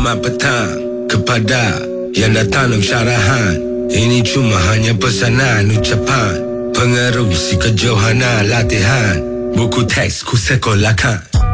selamat petang kepada yang datang dalam syarahan. Ini cuma hanya pesanan ucapan, pengerusi kejohanan latihan, buku teks ku sekolahkan.